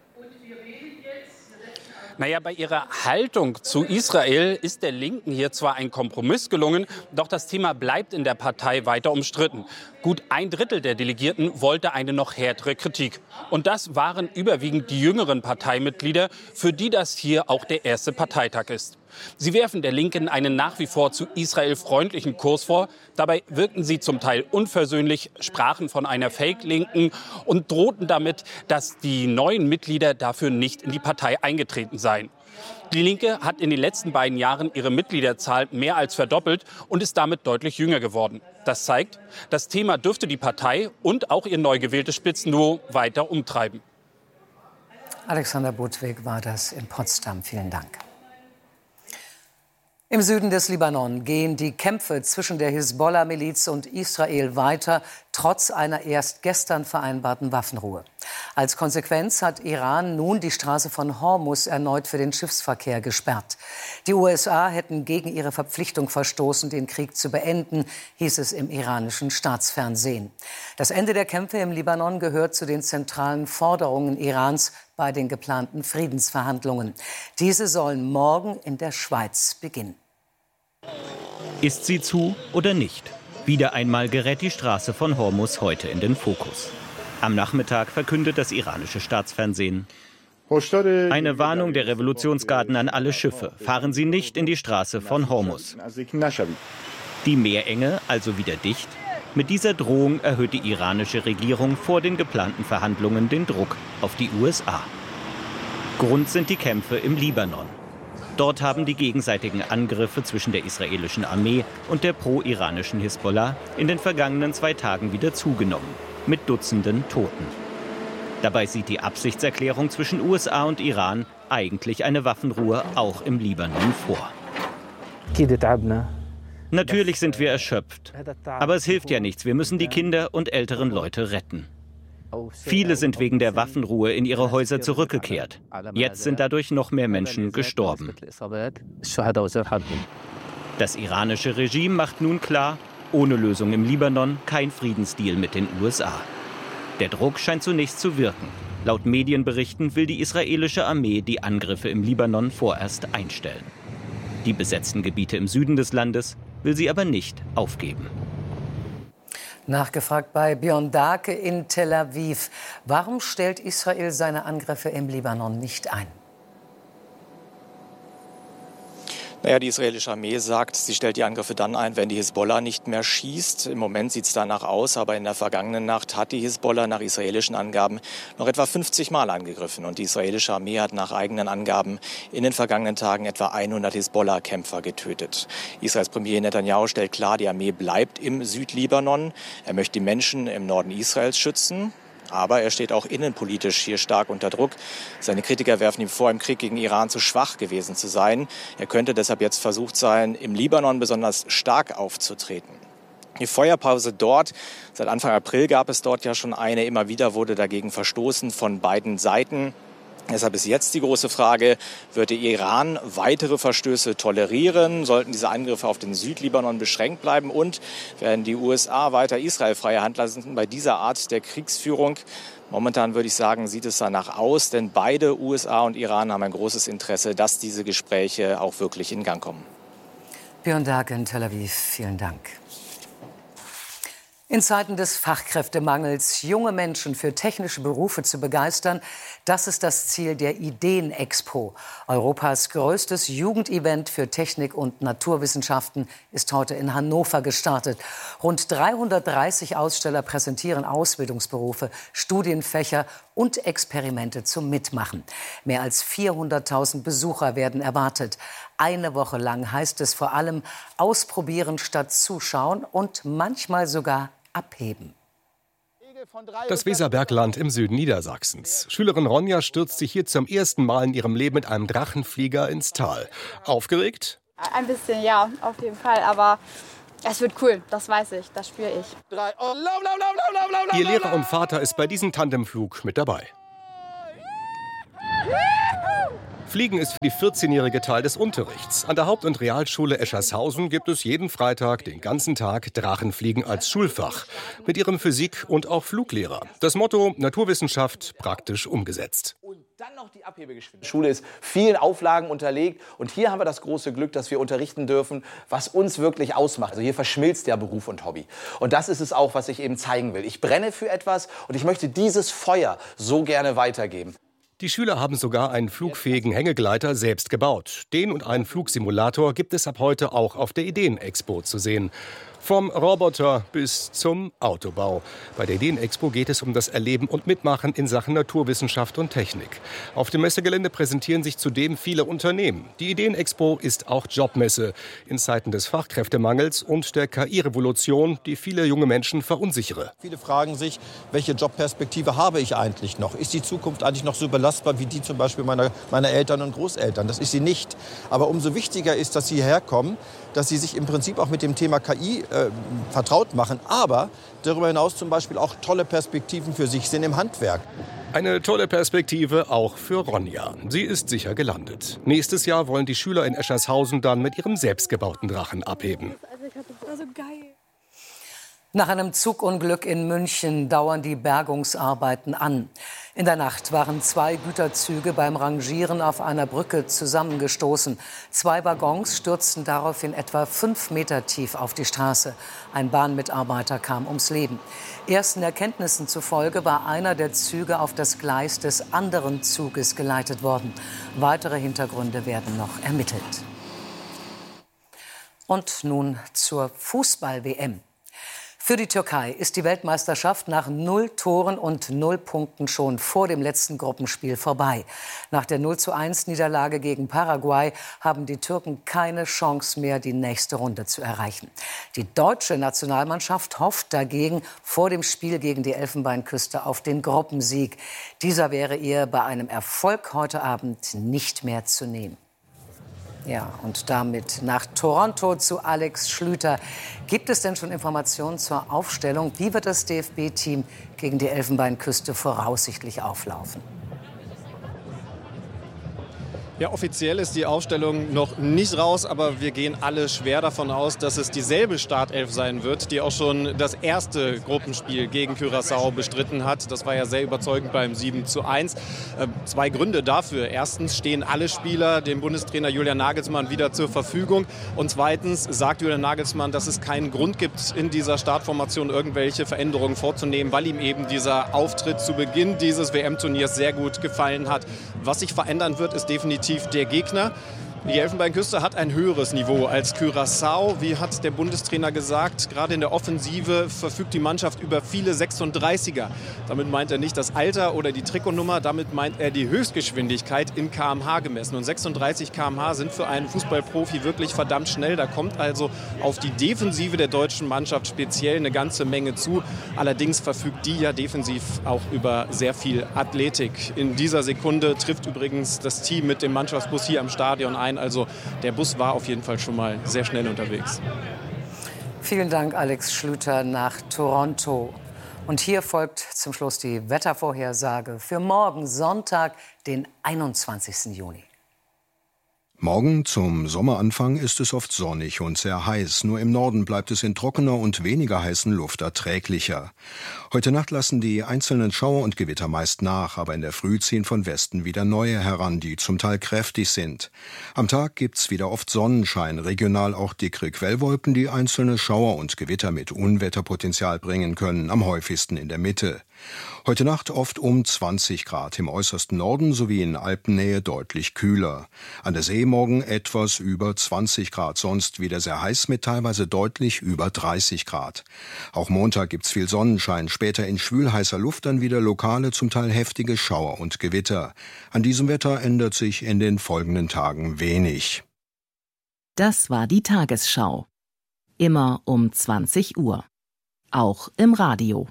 Naja, bei ihrer Haltung zu Israel ist der Linken hier zwar ein Kompromiss gelungen, doch das Thema bleibt in der Partei weiter umstritten. Gut ein Drittel der Delegierten wollte eine noch härtere Kritik. Und das waren überwiegend die jüngeren Parteimitglieder, für die das hier auch der erste Parteitag ist. Sie werfen der Linken einen nach wie vor zu Israel freundlichen Kurs vor. Dabei wirkten sie zum Teil unversöhnlich, sprachen von einer Fake-Linken und drohten damit, dass die neuen Mitglieder dafür nicht in die Partei eingetreten seien. Die Linke hat in den letzten beiden Jahren ihre Mitgliederzahl mehr als verdoppelt und ist damit deutlich jünger geworden. Das zeigt, das Thema dürfte die Partei und auch ihr neu gewähltes Spitzenduo weiter umtreiben. Alexander Budwig war das in Potsdam. Vielen Dank. Im Süden des Libanon gehen die Kämpfe zwischen der Hisbollah-Miliz und Israel weiter, trotz einer erst gestern vereinbarten Waffenruhe. Als Konsequenz hat Iran nun die Straße von Hormuz erneut für den Schiffsverkehr gesperrt. Die U S A hätten gegen ihre Verpflichtung verstoßen, den Krieg zu beenden, hieß es im iranischen Staatsfernsehen. Das Ende der Kämpfe im Libanon gehört zu den zentralen Forderungen Irans bei den geplanten Friedensverhandlungen. Diese sollen morgen in der Schweiz beginnen. Ist sie zu oder nicht? Wieder einmal gerät die Straße von Hormuz heute in den Fokus. Am Nachmittag verkündet das iranische Staatsfernsehen: Eine Warnung der Revolutionsgarden an alle Schiffe. Fahren Sie nicht in die Straße von Hormuz. Die Meerenge also wieder dicht. Mit dieser Drohung erhöht die iranische Regierung vor den geplanten Verhandlungen den Druck auf die U S A. Grund sind die Kämpfe im Libanon. Dort haben die gegenseitigen Angriffe zwischen der israelischen Armee und der pro-iranischen Hisbollah in den vergangenen zwei Tagen wieder zugenommen, mit Dutzenden Toten. Dabei sieht die Absichtserklärung zwischen U S A und Iran eigentlich eine Waffenruhe auch im Libanon vor. Natürlich sind wir erschöpft, aber es hilft ja nichts. Wir müssen die Kinder und älteren Leute retten. Viele sind wegen der Waffenruhe in ihre Häuser zurückgekehrt. Jetzt sind dadurch noch mehr Menschen gestorben. Das iranische Regime macht nun klar, ohne Lösung im Libanon kein Friedensdeal mit den U S A. Der Druck scheint zunächst zu wirken. Laut Medienberichten will die israelische Armee die Angriffe im Libanon vorerst einstellen. Die besetzten Gebiete im Süden des Landes will sie aber nicht aufgeben. Nachgefragt bei Björn Dake in Tel Aviv. Warum stellt Israel seine Angriffe im Libanon nicht ein? Naja, die israelische Armee sagt, sie stellt die Angriffe dann ein, wenn die Hisbollah nicht mehr schießt. Im Moment sieht es danach aus, aber in der vergangenen Nacht hat die Hisbollah nach israelischen Angaben noch etwa fünfzig Mal angegriffen. Und die israelische Armee hat nach eigenen Angaben in den vergangenen Tagen etwa hundert Hisbollah-Kämpfer getötet. Israels Premier Netanyahu stellt klar, die Armee bleibt im Südlibanon. Er möchte die Menschen im Norden Israels schützen. Aber er steht auch innenpolitisch hier stark unter Druck. Seine Kritiker werfen ihm vor, im Krieg gegen Iran zu schwach gewesen zu sein. Er könnte deshalb jetzt versucht sein, im Libanon besonders stark aufzutreten. Die Feuerpause dort, seit Anfang April gab es dort ja schon eine. Immer wieder wurde dagegen verstoßen von beiden Seiten. Deshalb ist jetzt die große Frage, wird der Iran weitere Verstöße tolerieren? Sollten diese Angriffe auf den Südlibanon beschränkt bleiben? Und werden die U S A weiter Israel freie Hand lassen bei dieser Art der Kriegsführung? Momentan würde ich sagen, sieht es danach aus, denn beide U S A und Iran haben ein großes Interesse, dass diese Gespräche auch wirklich in Gang kommen. Björn Dake in Tel Aviv, vielen Dank. In Zeiten des Fachkräftemangels junge Menschen für technische Berufe zu begeistern, das ist das Ziel der Ideen-Expo. Europas größtes Jugendevent für Technik und Naturwissenschaften ist heute in Hannover gestartet. Rund dreihundertdreißig Aussteller präsentieren Ausbildungsberufe, Studienfächer und Experimente zum Mitmachen. Mehr als vierhunderttausend Besucher werden erwartet. Eine Woche lang heißt es vor allem ausprobieren statt zuschauen und manchmal sogar abheben. Das Weserbergland im Süden Niedersachsens. Schülerin Ronja stürzt sich hier zum ersten Mal in ihrem Leben mit einem Drachenflieger ins Tal. Aufgeregt? Ein bisschen, ja, auf jeden Fall. Aber es wird cool, das weiß ich, das spüre ich. Ihr Lehrer und Vater ist bei diesem Tandemflug mit dabei. Fliegen ist für die vierzehnjährige Teil des Unterrichts. An der Haupt- und Realschule Eschershausen gibt es jeden Freitag den ganzen Tag Drachenfliegen als Schulfach. Mit ihrem Physik- und auch Fluglehrer. Das Motto Naturwissenschaft praktisch umgesetzt. Dann noch die Abhebegeschwindigkeit. Die Schule ist vielen Auflagen unterlegt. Und hier haben wir das große Glück, dass wir unterrichten dürfen, was uns wirklich ausmacht. Also hier verschmilzt ja Beruf und Hobby. Und das ist es auch, was ich eben zeigen will. Ich brenne für etwas und ich möchte dieses Feuer so gerne weitergeben. Die Schüler haben sogar einen flugfähigen Hängegleiter selbst gebaut. Den und einen Flugsimulator gibt es ab heute auch auf der Ideenexpo zu sehen. Vom Roboter bis zum Autobau. Bei der Ideenexpo geht es um das Erleben und Mitmachen in Sachen Naturwissenschaft und Technik. Auf dem Messegelände präsentieren sich zudem viele Unternehmen. Die Ideenexpo ist auch Jobmesse in Zeiten des Fachkräftemangels und der K I-Revolution, die viele junge Menschen verunsichere. Viele fragen sich, welche Jobperspektive habe ich eigentlich noch? Ist die Zukunft eigentlich noch so belastbar wie die zum Beispiel meiner, meiner Eltern und Großeltern? Das ist sie nicht. Aber umso wichtiger ist, dass sie hierher kommen, dass sie sich im Prinzip auch mit dem Thema K I äh, vertraut machen, aber darüber hinaus zum Beispiel auch tolle Perspektiven für sich sehen im Handwerk. Eine tolle Perspektive auch für Ronja. Sie ist sicher gelandet. Nächstes Jahr wollen die Schüler in Eschershausen dann mit ihrem selbstgebauten Drachen abheben. Das war so geil. Nach einem Zugunglück in München dauern die Bergungsarbeiten an. In der Nacht waren zwei Güterzüge beim Rangieren auf einer Brücke zusammengestoßen. Zwei Waggons stürzten daraufhin etwa fünf Meter tief auf die Straße. Ein Bahnmitarbeiter kam ums Leben. Ersten Erkenntnissen zufolge war einer der Züge auf das Gleis des anderen Zuges geleitet worden. Weitere Hintergründe werden noch ermittelt. Und nun zur Fußball-W M. Für die Türkei ist die Weltmeisterschaft nach null Toren und null Punkten schon vor dem letzten Gruppenspiel vorbei. Nach der null zu eins Niederlage gegen Paraguay haben die Türken keine Chance mehr, die nächste Runde zu erreichen. Die deutsche Nationalmannschaft hofft dagegen vor dem Spiel gegen die Elfenbeinküste auf den Gruppensieg. Dieser wäre ihr bei einem Erfolg heute Abend nicht mehr zu nehmen. Ja, und damit nach Toronto zu Alex Schlüter. Gibt es denn schon Informationen zur Aufstellung? Wie wird das D F B-Team gegen die Elfenbeinküste voraussichtlich auflaufen? Ja, offiziell ist die Aufstellung noch nicht raus, aber wir gehen alle schwer davon aus, dass es dieselbe Startelf sein wird, die auch schon das erste Gruppenspiel gegen Curaçao bestritten hat. Das war ja sehr überzeugend beim sieben zu eins. Äh, zwei Gründe dafür. Erstens stehen alle Spieler dem Bundestrainer Julian Nagelsmann wieder zur Verfügung. Und zweitens sagt Julian Nagelsmann, dass es keinen Grund gibt, in dieser Startformation irgendwelche Veränderungen vorzunehmen, weil ihm eben dieser Auftritt zu Beginn dieses W M-Turniers sehr gut gefallen hat. Was sich verändern wird, ist definitiv der Gegner. Die Elfenbeinküste hat ein höheres Niveau als Curaçao. Wie hat der Bundestrainer gesagt, gerade in der Offensive verfügt die Mannschaft über viele sechsunddreißiger. Damit meint er nicht das Alter oder die Trikotnummer, damit meint er die Höchstgeschwindigkeit in Kilometer pro Stunde gemessen. Und sechsunddreißig Kilometer pro Stunde sind für einen Fußballprofi wirklich verdammt schnell. Da kommt also auf die Defensive der deutschen Mannschaft speziell eine ganze Menge zu. Allerdings verfügt die ja defensiv auch über sehr viel Athletik. In dieser Sekunde trifft übrigens das Team mit dem Mannschaftsbus hier am Stadion ein. Also der Bus war auf jeden Fall schon mal sehr schnell unterwegs. Vielen Dank, Alex Schlüter nach Toronto. Und hier folgt zum Schluss die Wettervorhersage für morgen Sonntag, den einundzwanzigsten Juni. Morgen zum Sommeranfang ist es oft sonnig und sehr heiß. Nur im Norden bleibt es in trockener und weniger heißen Luft erträglicher. Heute Nacht lassen die einzelnen Schauer und Gewitter meist nach, aber in der Früh ziehen von Westen wieder neue heran, die zum Teil kräftig sind. Am Tag gibt's wieder oft Sonnenschein, regional auch dickere Quellwolken, die einzelne Schauer und Gewitter mit Unwetterpotenzial bringen können, am häufigsten in der Mitte. Heute Nacht oft um zwanzig Grad, im äußersten Norden sowie in Alpennähe deutlich kühler. An der See morgen etwas über zwanzig Grad, sonst wieder sehr heiß mit teilweise deutlich über dreißig Grad. Auch Montag gibt's viel Sonnenschein, später in schwülheißer Luft dann wieder lokale, zum Teil heftige Schauer und Gewitter. An diesem Wetter ändert sich in den folgenden Tagen wenig. Das war die Tagesschau. Immer um zwanzig Uhr. Auch im Radio.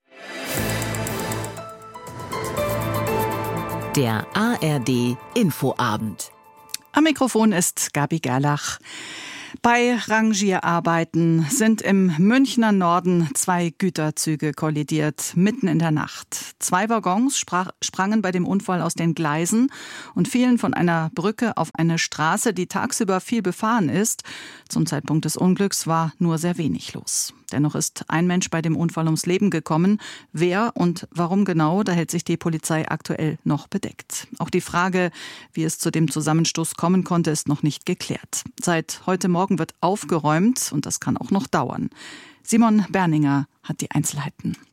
Der A R D Infoabend. Am Mikrofon ist Gabi Gerlach. Bei Rangierarbeiten sind im Münchner Norden zwei Güterzüge kollidiert, mitten in der Nacht. Zwei Waggons sprach, sprangen bei dem Unfall aus den Gleisen und fielen von einer Brücke auf eine Straße, die tagsüber viel befahren ist. Zum Zeitpunkt des Unglücks war nur sehr wenig los. Dennoch ist ein Mensch bei dem Unfall ums Leben gekommen. Wer und warum genau, da hält sich die Polizei aktuell noch bedeckt. Auch die Frage, wie es zu dem Zusammenstoß kommen konnte, ist noch nicht geklärt. Seit heute Morgen wird aufgeräumt und das kann auch noch dauern. Simon Berninger hat die Einzelheiten.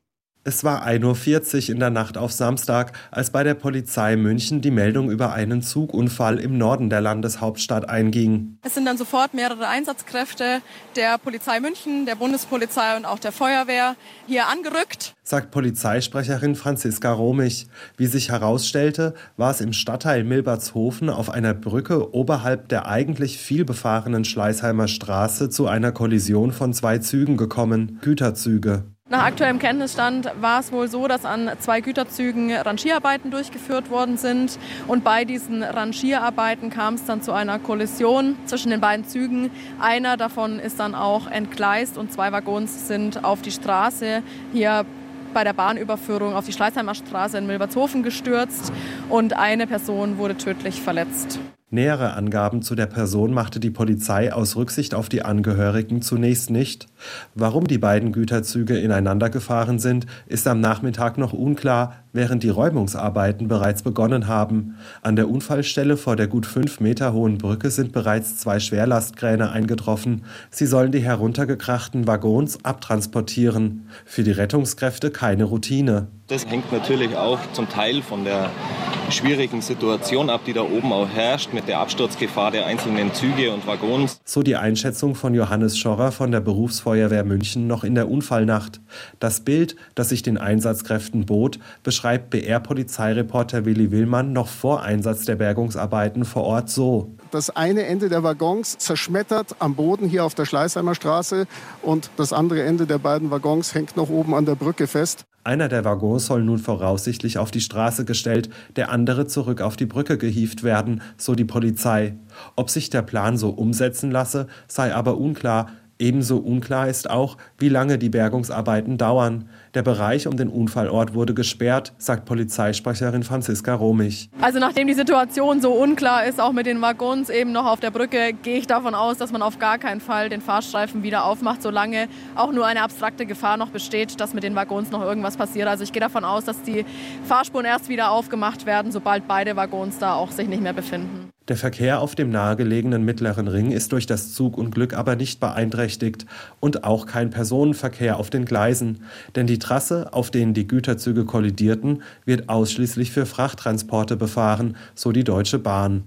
Es war ein Uhr vierzig in der Nacht auf Samstag, als bei der Polizei München die Meldung über einen Zugunfall im Norden der Landeshauptstadt einging. Es sind dann sofort mehrere Einsatzkräfte der Polizei München, der Bundespolizei und auch der Feuerwehr hier angerückt, sagt Polizeisprecherin Franziska Romich. Wie sich herausstellte, war es im Stadtteil Milbertshofen auf einer Brücke oberhalb der eigentlich vielbefahrenen Schleißheimer Straße zu einer Kollision von zwei Zügen gekommen, Güterzüge. Nach aktuellem Kenntnisstand war es wohl so, dass an zwei Güterzügen Rangierarbeiten durchgeführt worden sind. Und bei diesen Rangierarbeiten kam es dann zu einer Kollision zwischen den beiden Zügen. Einer davon ist dann auch entgleist und zwei Waggons sind auf die Straße hier bei der Bahnüberführung auf die Schleißheimer Straße in Milbertshofen gestürzt und eine Person wurde tödlich verletzt. Nähere Angaben zu der Person machte die Polizei aus Rücksicht auf die Angehörigen zunächst nicht. Warum die beiden Güterzüge ineinander gefahren sind, ist am Nachmittag noch unklar, während die Räumungsarbeiten bereits begonnen haben. An der Unfallstelle vor der gut fünf Meter hohen Brücke sind bereits zwei Schwerlastkräne eingetroffen. Sie sollen die heruntergekrachten Waggons abtransportieren. Für die Rettungskräfte keine Routine. Das hängt natürlich auch zum Teil von der schwierigen Situation ab, die da oben auch herrscht, mit der Absturzgefahr der einzelnen Züge und Waggons. So die Einschätzung von Johannes Schorrer von der Berufsfeuerwehr München noch in der Unfallnacht. Das Bild, das sich den Einsatzkräften bot, beschreibt B R-Polizeireporter Willi Willmann noch vor Einsatz der Bergungsarbeiten vor Ort so. Das eine Ende der Waggons zerschmettert am Boden hier auf der Schleißheimer Straße und das andere Ende der beiden Waggons hängt noch oben an der Brücke fest. Einer der Waggons soll nun voraussichtlich auf die Straße gestellt, der andere zurück auf die Brücke gehievt werden, so die Polizei. Ob sich der Plan so umsetzen lasse, sei aber unklar. Ebenso unklar ist auch, wie lange die Bergungsarbeiten dauern. Der Bereich um den Unfallort wurde gesperrt, sagt Polizeisprecherin Franziska Romich. Also nachdem die Situation so unklar ist, auch mit den Waggons eben noch auf der Brücke, gehe ich davon aus, dass man auf gar keinen Fall den Fahrstreifen wieder aufmacht, solange auch nur eine abstrakte Gefahr noch besteht, dass mit den Waggons noch irgendwas passiert. Also ich gehe davon aus, dass die Fahrspuren erst wieder aufgemacht werden, sobald beide Waggons da auch sich nicht mehr befinden. Der Verkehr auf dem nahegelegenen Mittleren Ring ist durch das Zugunglück aber nicht beeinträchtigt und auch kein Personenverkehr auf den Gleisen. Denn die Trasse, auf denen die Güterzüge kollidierten, wird ausschließlich für Frachttransporte befahren, so die Deutsche Bahn.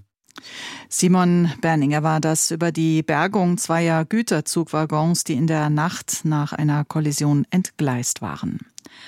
Simon Berninger war das über die Bergung zweier Güterzugwaggons, die in der Nacht nach einer Kollision entgleist waren.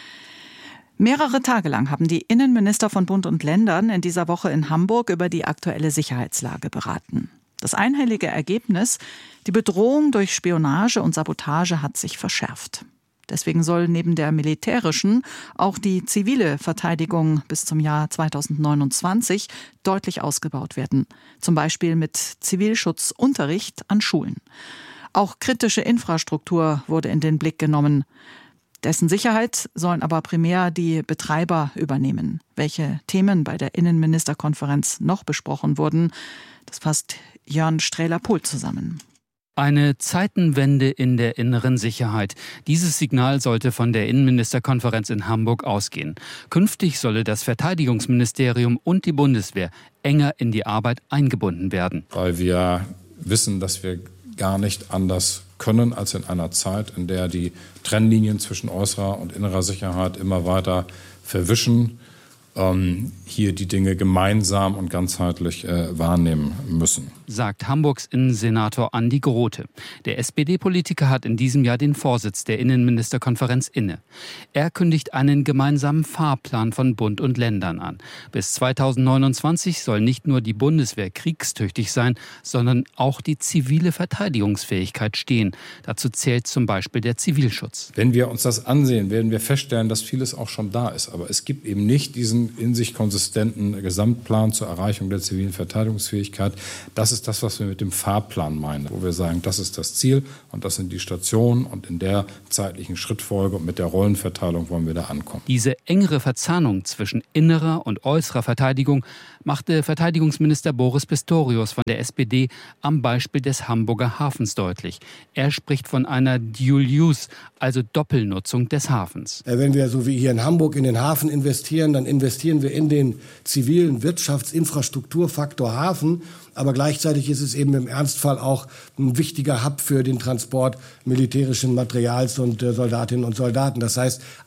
Mehrere Tage lang haben die Innenminister von Bund und Ländern in dieser Woche in Hamburg über die aktuelle Sicherheitslage beraten. Das einhellige Ergebnis: Die Bedrohung durch Spionage und Sabotage hat sich verschärft. Deswegen soll neben der militärischen auch die zivile Verteidigung bis zum Jahr zweitausendneunundzwanzig deutlich ausgebaut werden. Zum Beispiel mit Zivilschutzunterricht an Schulen. Auch kritische Infrastruktur wurde in den Blick genommen. Dessen Sicherheit sollen aber primär die Betreiber übernehmen. Welche Themen bei der Innenministerkonferenz noch besprochen wurden, das fasst Jörn Strähler-Pohl zusammen. Eine Zeitenwende in der inneren Sicherheit. Dieses Signal sollte von der Innenministerkonferenz in Hamburg ausgehen. Künftig solle das Verteidigungsministerium und die Bundeswehr enger in die Arbeit eingebunden werden. Weil wir wissen, dass wir gar nicht anders können als in einer Zeit, in der die Trennlinien zwischen äußerer und innerer Sicherheit immer weiter verwischen, ähm, hier die Dinge gemeinsam und ganzheitlich äh, wahrnehmen müssen. Sagt Hamburgs Innensenator Andi Grote. Der S P D-Politiker hat in diesem Jahr den Vorsitz der Innenministerkonferenz inne. Er kündigt einen gemeinsamen Fahrplan von Bund und Ländern an. Bis zweitausendneunundzwanzig soll nicht nur die Bundeswehr kriegstüchtig sein, sondern auch die zivile Verteidigungsfähigkeit stehen. Dazu zählt zum Beispiel der Zivilschutz. Wenn wir uns das ansehen, werden wir feststellen, dass vieles auch schon da ist. Aber es gibt eben nicht diesen in sich konsistenten Gesamtplan zur Erreichung der zivilen Verteidigungsfähigkeit. Das ist das, was wir mit dem Fahrplan meinen, wo wir sagen, das ist das Ziel und das sind die Stationen und in der zeitlichen Schrittfolge und mit der Rollenverteilung wollen wir da ankommen. Diese engere Verzahnung zwischen innerer und äußerer Verteidigung machte Verteidigungsminister Boris Pistorius von der S P D am Beispiel des Hamburger Hafens deutlich. Er spricht von einer Dual Use, also Doppelnutzung des Hafens. Wenn wir so wie hier in Hamburg in den Hafen investieren, dann investieren wir in den zivilen Wirtschaftsinfrastrukturfaktor Hafen. Aber gleichzeitig ist es eben im Ernstfall auch ein wichtiger Hub für den Transport militärischen Materials und Soldatinnen und Soldaten. Das heißt,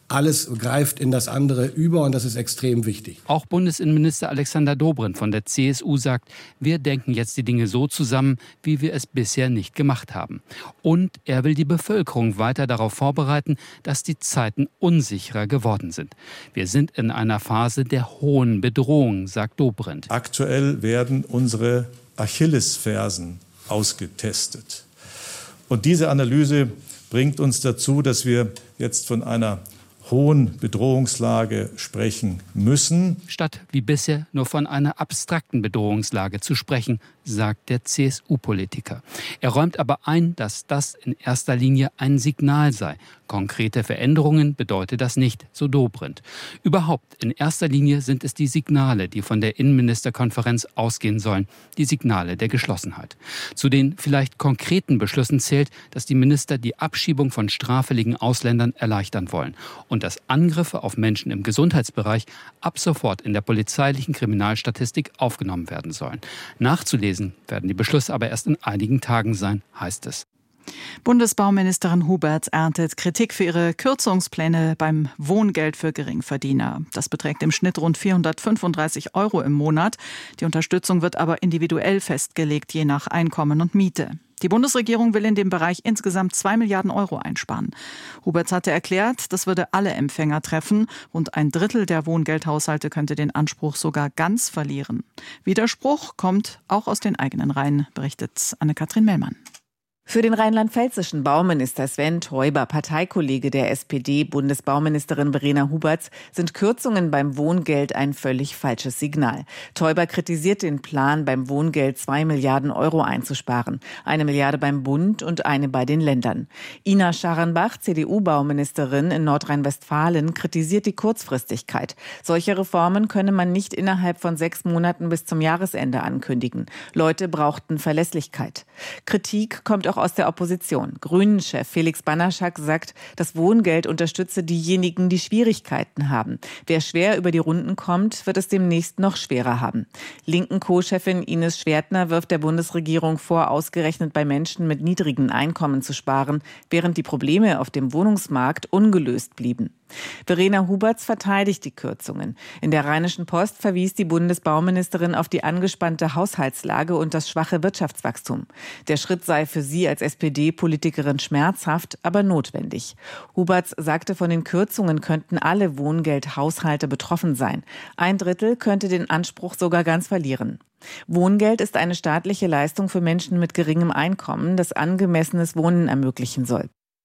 alles greift in das andere über und das ist extrem wichtig. Auch Bundesinnenminister Alexander Dobrindt von der C S U sagt, wir denken jetzt die Dinge so zusammen, wie wir es bisher nicht gemacht haben. Und er will die Bevölkerung weiter darauf vorbereiten, dass die Zeiten unsicherer geworden sind. Wir sind in einer Phase der hohen Bedrohung, sagt Dobrindt. Aktuell werden unsere Achillesfersen ausgetestet. Und diese Analyse bringt uns dazu, dass wir jetzt von einer hohen Bedrohungslage sprechen müssen. Statt wie bisher nur von einer abstrakten Bedrohungslage zu sprechen, sagt der C S U-Politiker. Er räumt aber ein, dass das in erster Linie ein Signal sei. Konkrete Veränderungen bedeutet das nicht, so Dobrindt. Überhaupt, in erster Linie sind es die Signale, die von der Innenministerkonferenz ausgehen sollen, die Signale der Geschlossenheit. Zu den vielleicht konkreten Beschlüssen zählt, dass die Minister die Abschiebung von straffälligen Ausländern erleichtern wollen und dass Angriffe auf Menschen im Gesundheitsbereich ab sofort in der polizeilichen Kriminalstatistik aufgenommen werden sollen. Nachzulesen werden die Beschlüsse aber erst in einigen Tagen sein, heißt es. Bundesbauministerin Huberts erntet Kritik für ihre Kürzungspläne beim Wohngeld für Geringverdiener. Das beträgt im Schnitt rund vierhundertfünfunddreißig Euro im Monat. Die Unterstützung wird aber individuell festgelegt, je nach Einkommen und Miete. Die Bundesregierung will in dem Bereich insgesamt zwei Milliarden Euro einsparen. Huberts hatte erklärt, das würde alle Empfänger treffen. Rund ein Drittel der Wohngeldhaushalte könnte den Anspruch sogar ganz verlieren. Widerspruch kommt auch aus den eigenen Reihen, berichtet Anne-Kathrin Mellmann. Für den rheinland-pfälzischen Bauminister Sven Teuber, Parteikollege der S P D-Bundesbauministerin Verena Huberts, sind Kürzungen beim Wohngeld ein völlig falsches Signal. Teuber kritisiert den Plan, beim Wohngeld zwei Milliarden Euro einzusparen. Eine Milliarde beim Bund und eine bei den Ländern. Ina Scharenbach, C D U-Bauministerin in Nordrhein-Westfalen, kritisiert die Kurzfristigkeit. Solche Reformen könne man nicht innerhalb von sechs Monaten bis zum Jahresende ankündigen. Leute brauchten Verlässlichkeit. Kritik kommt auch aus der Opposition. Grünen-Chef Felix Banaschak sagt, das Wohngeld unterstütze diejenigen, die Schwierigkeiten haben. Wer schwer über die Runden kommt, wird es demnächst noch schwerer haben. Linken-Co-Chefin Ines Schwertner wirft der Bundesregierung vor, ausgerechnet bei Menschen mit niedrigen Einkommen zu sparen, während die Probleme auf dem Wohnungsmarkt ungelöst blieben. Verena Huberts verteidigt die Kürzungen. In der Rheinischen Post verwies die Bundesbauministerin auf die angespannte Haushaltslage und das schwache Wirtschaftswachstum. Der Schritt sei für sie als S P D-Politikerin schmerzhaft, aber notwendig. Huberts sagte, von den Kürzungen könnten alle Wohngeldhaushalte betroffen sein. Ein Drittel könnte den Anspruch sogar ganz verlieren. Wohngeld ist eine staatliche Leistung für Menschen mit geringem Einkommen, das angemessenes Wohnen ermöglichen soll.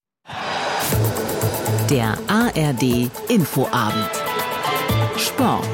Der A R D Infoabend. Sport.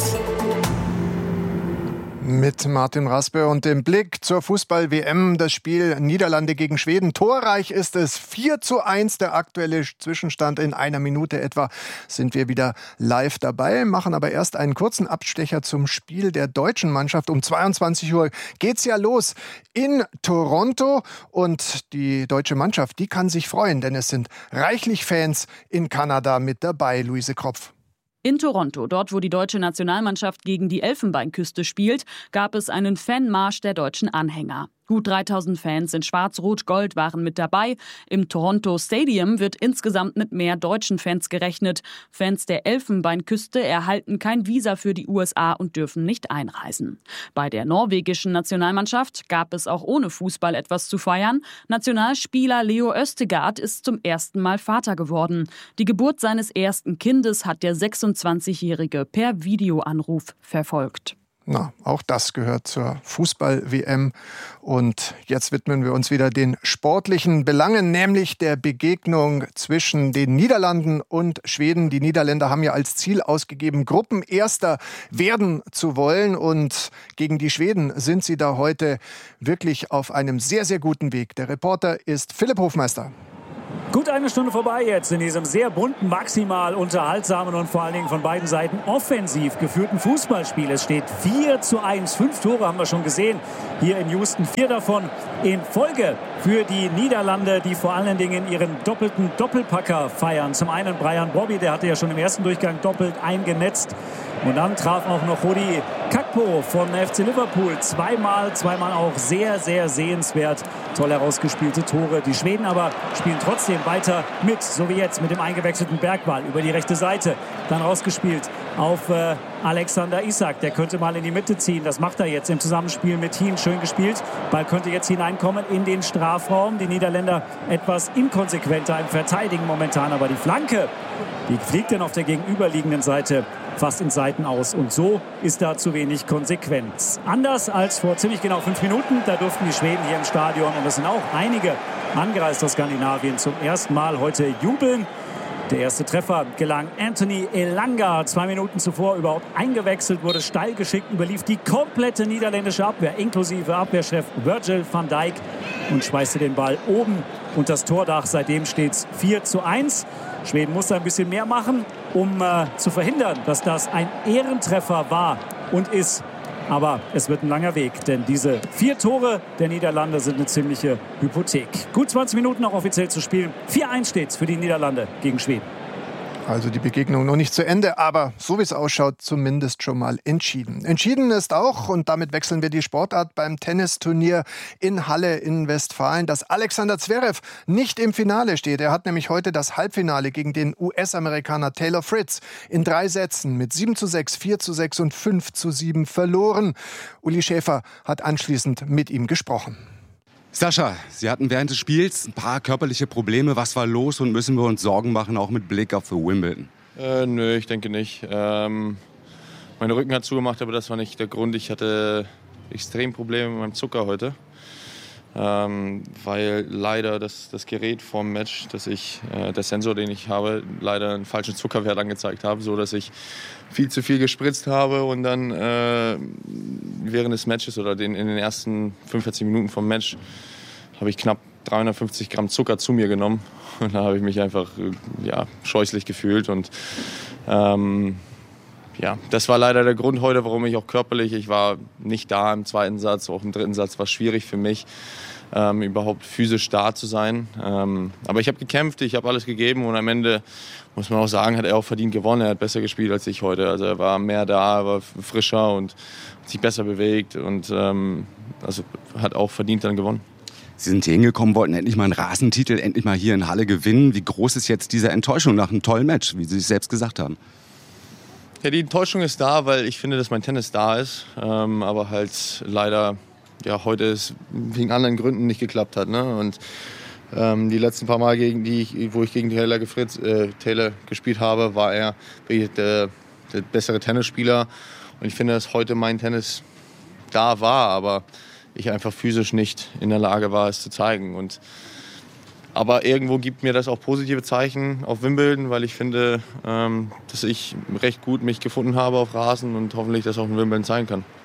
Mit Martin Raspe und dem Blick zur Fußball-W M. Das Spiel Niederlande gegen Schweden. Torreich ist es. vier zu eins der aktuelle Zwischenstand. In einer Minute etwa sind wir wieder live dabei. Machen aber erst einen kurzen Abstecher zum Spiel der deutschen Mannschaft. Um zweiundzwanzig Uhr geht's ja los in Toronto. Und die deutsche Mannschaft, die kann sich freuen, denn es sind reichlich Fans in Kanada mit dabei. Luise Kropf. In Toronto, dort wo die deutsche Nationalmannschaft gegen die Elfenbeinküste spielt, gab es einen Fanmarsch der deutschen Anhänger. Gut dreitausend Fans in Schwarz-Rot-Gold waren mit dabei. Im Toronto Stadium wird insgesamt mit mehr deutschen Fans gerechnet. Fans der Elfenbeinküste erhalten kein Visa für die U S A und dürfen nicht einreisen. Bei der norwegischen Nationalmannschaft gab es auch ohne Fußball etwas zu feiern. Nationalspieler Leo Østegård ist zum ersten Mal Vater geworden. Die Geburt seines ersten Kindes hat der sechsundzwanzigjährige per Videoanruf verfolgt. Na, auch das gehört zur Fußball-W M. Und jetzt widmen wir uns wieder den sportlichen Belangen, nämlich der Begegnung zwischen den Niederlanden und Schweden. Die Niederländer haben ja als Ziel ausgegeben, Gruppenerster werden zu wollen. Und gegen die Schweden sind sie da heute wirklich auf einem sehr, sehr guten Weg. Der Reporter ist Philipp Hofmeister. Gut eine Stunde vorbei jetzt in diesem sehr bunten, maximal unterhaltsamen und vor allen Dingen von beiden Seiten offensiv geführten Fußballspiel. Es steht vier zu eins. Fünf Tore haben wir schon gesehen hier in Houston. Vier davon in Folge für die Niederlande, die vor allen Dingen ihren doppelten Doppelpacker feiern. Zum einen Brian Brobby, der hatte ja schon im ersten Durchgang doppelt eingenetzt. Und dann traf auch noch Rudi Kakpo von F C Liverpool. Zweimal, zweimal auch sehr, sehr sehenswert. Toll herausgespielte Tore. Die Schweden aber spielen trotzdem weiter mit, so wie jetzt mit dem eingewechselten Bergwall über die rechte Seite. Dann rausgespielt auf äh, Alexander Isak. Der könnte mal in die Mitte ziehen. Das macht er jetzt im Zusammenspiel mit Hien. Schön gespielt. Ball könnte jetzt hineinkommen in den Strafraum. Die Niederländer etwas inkonsequenter im Verteidigen momentan. Aber die Flanke, die fliegt dann auf der gegenüberliegenden Seite fast in Seiten aus. Und so ist da zu wenig Konsequenz. Anders als vor ziemlich genau fünf Minuten. Da durften die Schweden hier im Stadion, und es sind auch einige angereist aus Skandinavien, zum ersten Mal heute jubeln. Der erste Treffer gelang Anthony Elanga. Zwei Minuten zuvor überhaupt eingewechselt, wurde steil geschickt, überlief die komplette niederländische Abwehr, inklusive Abwehrchef Virgil van Dijk, und schweißte den Ball oben und das Tordach. Seitdem steht es vier zu eins. Schweden musste ein bisschen mehr machen, um äh, zu verhindern, dass das ein Ehrentreffer war und ist. Aber es wird ein langer Weg, denn diese vier Tore der Niederlande sind eine ziemliche Hypothek. Gut zwanzig Minuten noch offiziell zu spielen. vier eins steht es für die Niederlande gegen Schweden. Also die Begegnung noch nicht zu Ende, aber so wie es ausschaut, zumindest schon mal entschieden. Entschieden ist auch, und damit wechseln wir die Sportart, beim Tennisturnier in Halle in Westfalen, dass Alexander Zverev nicht im Finale steht. Er hat nämlich heute das Halbfinale gegen den U S-Amerikaner Taylor Fritz in drei Sätzen mit sieben zu sechs, vier zu sechs und fünf zu sieben verloren. Uli Schäfer hat anschließend mit ihm gesprochen. Sascha, Sie hatten während des Spiels ein paar körperliche Probleme. Was war los und müssen wir uns Sorgen machen, auch mit Blick auf Wimbledon? Äh, nö, ich denke nicht. Ähm, mein Rücken hat zugemacht, aber das war nicht der Grund. Ich hatte extrem Probleme mit meinem Zucker heute. Ähm, weil leider das, das Gerät vorm Match, dass ich, äh, der Sensor, den ich habe, leider einen falschen Zuckerwert angezeigt habe, so dass ich viel zu viel gespritzt habe und dann äh, während des Matches oder den, in den ersten fünfundvierzig Minuten vom Match habe ich knapp dreihundertfünfzig Gramm Zucker zu mir genommen und da habe ich mich einfach ja, scheußlich gefühlt und ähm, ja, das war leider der Grund heute, warum ich auch körperlich, ich war nicht da im zweiten Satz, auch im dritten Satz war es schwierig für mich, ähm, überhaupt physisch da zu sein. Ähm, aber ich habe gekämpft, ich habe alles gegeben und am Ende, muss man auch sagen, hat er auch verdient gewonnen. Er hat besser gespielt als ich heute. Also er war mehr da, er war frischer und hat sich besser bewegt und ähm, also hat auch verdient dann gewonnen. Sie sind hier hingekommen, wollten endlich mal einen Rasentitel, endlich mal hier in Halle gewinnen. Wie groß ist jetzt diese Enttäuschung nach einem tollen Match, wie Sie es selbst gesagt haben? Ja, die Enttäuschung ist da, weil ich finde, dass mein Tennis da ist, ähm, aber halt leider ja, heute es wegen anderen Gründen nicht geklappt hat. Ne? Und ähm, die letzten paar Mal, gegen die ich, wo ich gegen Taylor, gefritz, äh, Taylor gespielt habe, war er der, der bessere Tennisspieler. Und ich finde, dass heute mein Tennis da war, aber ich einfach physisch nicht in der Lage war, es zu zeigen. Und aber irgendwo gibt mir das auch positive Zeichen auf Wimbledon, weil ich finde, ähm, dass ich recht gut mich gefunden habe auf Rasen und hoffentlich das auch in Wimbledon zeigen kann.